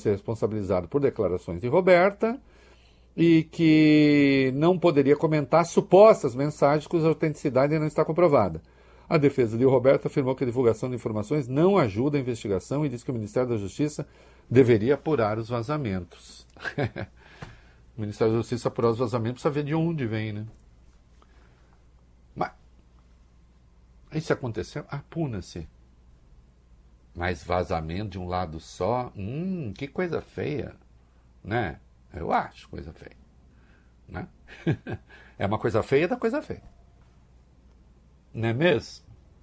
ser responsabilizado por declarações de Roberta e que não poderia comentar supostas mensagens cuja autenticidade não está comprovada. A defesa de Roberta afirmou que a divulgação de informações não ajuda a investigação e diz que o Ministério da Justiça deveria apurar os vazamentos. O Ministério da Justiça apurar os vazamentos precisa ver de onde vem, né? Mas isso aconteceu, apuna-se. Mas vazamento de um lado só, que coisa feia, né? Eu acho coisa feia, né? É uma coisa feia da coisa feia. Não é mesmo?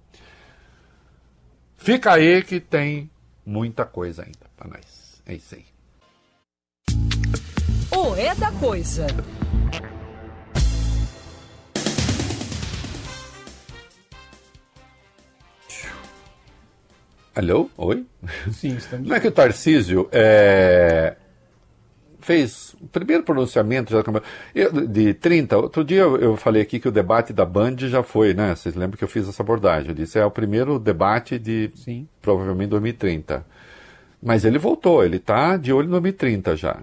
Fica aí que tem muita coisa ainda para nós. É isso aí. O É da Coisa. Alô? Oi? Sim, estamos. Como é que o Tarcísio fez o primeiro pronunciamento de 30. Outro dia eu falei aqui que o debate da Band já foi, né? Vocês lembram que eu fiz essa abordagem? Eu disse, é o primeiro debate de Sim. Provavelmente 2030. Mas ele voltou, ele está de olho em 2030 já.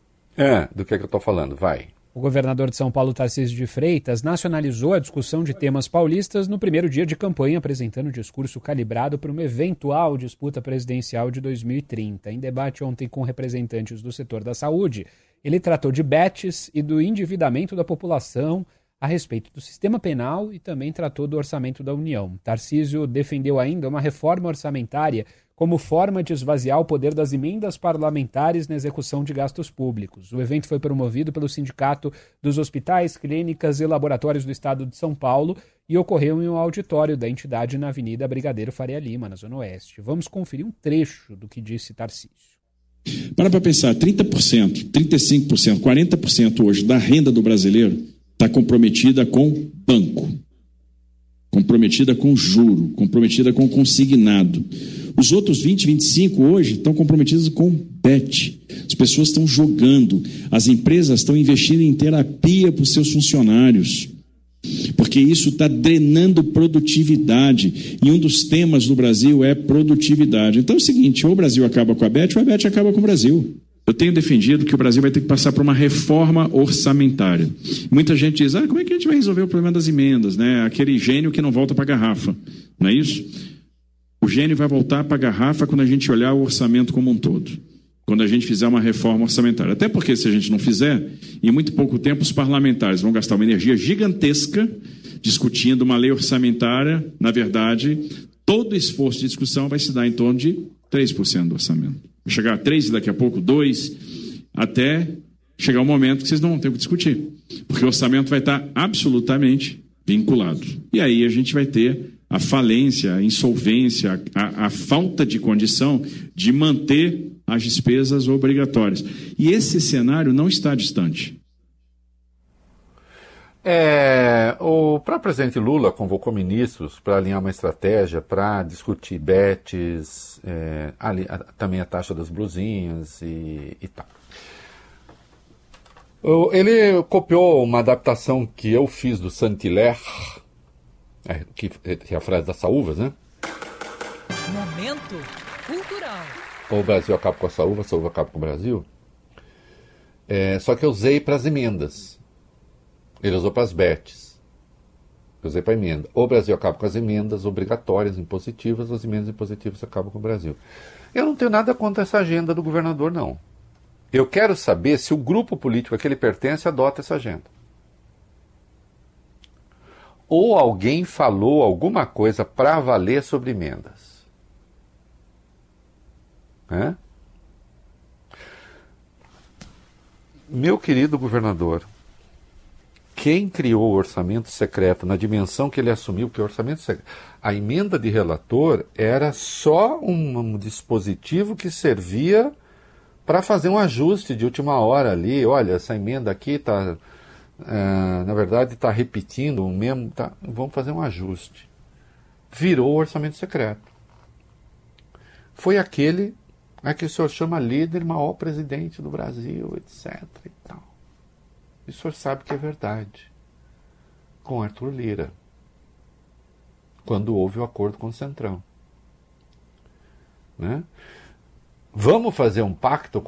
Do que eu estou falando? Vai. O governador de São Paulo, Tarcísio de Freitas, nacionalizou a discussão de temas paulistas no primeiro dia de campanha, apresentando um discurso calibrado para uma eventual disputa presidencial de 2030. Em debate ontem com representantes do setor da saúde, ele tratou de bets e do endividamento da população a respeito do sistema penal e também tratou do orçamento da União. Tarcísio defendeu ainda uma reforma orçamentária como forma de esvaziar o poder das emendas parlamentares na execução de gastos públicos. O evento foi promovido pelo Sindicato dos Hospitais, Clínicas e Laboratórios do Estado de São Paulo e ocorreu em um auditório da entidade na Avenida Brigadeiro Faria Lima, na Zona Oeste. Vamos conferir um trecho do que disse Tarcísio. Para pensar, 30%, 35%, 40% hoje da renda do brasileiro está comprometida com banco, comprometida com juro, comprometida com consignado. Os outros 20, 25 hoje estão comprometidos com bet. As pessoas estão jogando, as empresas estão investindo em terapia para os seus funcionários, porque isso está drenando produtividade. E um dos temas do Brasil é produtividade. Então é o seguinte, ou o Brasil acaba com a bet, ou a bet acaba com o Brasil. Eu tenho defendido que o Brasil vai ter que passar por uma reforma orçamentária. Muita gente diz, como é que a gente vai resolver o problema das emendas, né? Aquele gênio que não volta para a garrafa, não é isso? O gênio vai voltar para a garrafa quando a gente olhar o orçamento como um todo, quando a gente fizer uma reforma orçamentária. Até porque, se a gente não fizer, em muito pouco tempo os parlamentares vão gastar uma energia gigantesca discutindo uma lei orçamentária. Na verdade, todo esforço de discussão vai se dar em torno de 3% do orçamento. Vai chegar a 3% e daqui a pouco 2%, até chegar um momento que vocês não vão ter o que discutir, porque o orçamento vai estar absolutamente vinculado. E aí a gente vai ter a falência, a insolvência, a falta de condição de manter as despesas obrigatórias. E esse cenário não está distante. O próprio presidente Lula convocou ministros para alinhar uma estratégia para discutir bets, também a taxa das blusinhas e tal. Ele copiou uma adaptação que eu fiz do Saint-Hilaire, que é a frase das saúvas, né? Momento cultural. Ou o Brasil acaba com a saúva acaba com o Brasil. Só que eu usei para as emendas. Ele usou para as bets. Eu usei para a emenda. O Brasil acaba com as emendas obrigatórias, impositivas, as emendas impositivas acabam com o Brasil. Eu não tenho nada contra essa agenda do governador, não. Eu quero saber se o grupo político a que ele pertence adota essa agenda. Ou alguém falou alguma coisa para valer sobre emendas. Meu querido governador, quem criou o orçamento secreto na dimensão que ele assumiu, que o orçamento secreto, a emenda de relator era só um dispositivo que servia para fazer um ajuste de última hora ali. Olha, essa emenda aqui está, na verdade, está repetindo o mesmo. Vamos fazer um ajuste. Virou o orçamento secreto. Foi aquele a que o senhor chama líder, maior presidente do Brasil, etc. e tal. E o senhor sabe que é verdade. Com Arthur Lira. Quando houve o acordo com o Centrão. Né? Vamos fazer um pacto